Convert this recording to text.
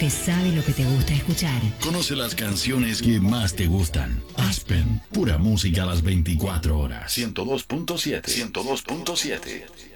que sabe lo que te gusta escuchar. Conoce las canciones que más te gustan. Aspen, pura música a las 24 horas. 102.7. 102.7.